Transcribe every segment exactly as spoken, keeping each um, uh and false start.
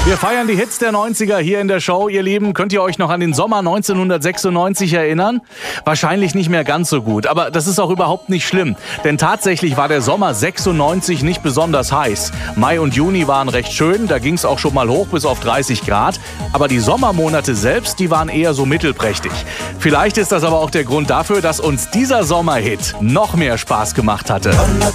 Wir feiern die Hits der neunziger hier in der Show, ihr Lieben. Könnt ihr euch noch an den Sommer neunzehnhundertsechsundneunzig erinnern? Wahrscheinlich nicht mehr ganz so gut, aber das ist auch überhaupt nicht schlimm. Denn tatsächlich war der Sommer sechsundneunzig nicht besonders heiß. Mai und Juni waren recht schön, da ging es auch schon mal hoch bis auf dreißig Grad. Aber die Sommermonate selbst, die waren eher so mittelprächtig. Vielleicht ist das aber auch der Grund dafür, dass uns dieser Sommerhit noch mehr Spaß gemacht hatte.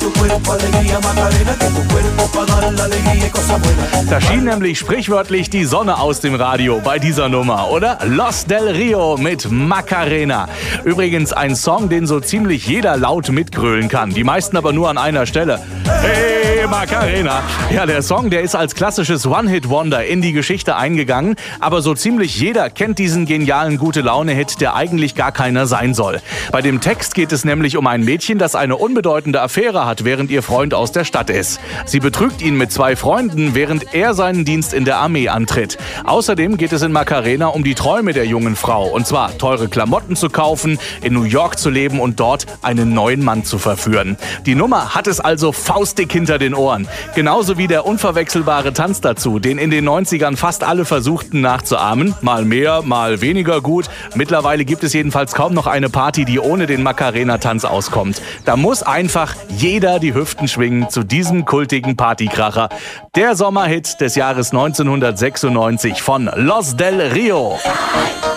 Da schien nämlich sprichwörtlich die Sonne aus dem Radio bei dieser Nummer, oder? Los del Rio mit Macarena. Übrigens ein Song, den so ziemlich jeder laut mitgrölen kann. Die meisten aber nur an einer Stelle. Hey Macarena! Ja, der Song, der ist als klassisches One-Hit-Wonder in die Geschichte eingegangen. Aber so ziemlich jeder kennt diesen genialen Gute-Laune-Hit, der eigentlich gar keiner sein soll. Bei dem Text geht es nämlich um ein Mädchen, das eine unbedeutende Affäre hat, während ihr Freund aus der Stadt ist. Sie betrügt ihn mit zwei Freunden, während er seinen Dienst in der Armee antritt. Außerdem geht es in Macarena um die Träume der jungen Frau. Und zwar teure Klamotten zu kaufen, in New York zu leben und dort einen neuen Mann zu verführen. Die Nummer hat es also faustdick hinter den Ohren. Genauso wie der unverwechselbare Tanz dazu, den in den neunzigern fast alle versuchten nachzuahmen. Mal mehr, mal weniger gut. Mittlerweile gibt es jedenfalls kaum noch eine Party, die ohne den Macarena-Tanz auskommt. Da muss einfach jeder die Hüften schwingen zu diesem kultigen Partykracher. Der Sommerhit des Jahres neunzehnhundertsechsundneunzig von Los del Rio.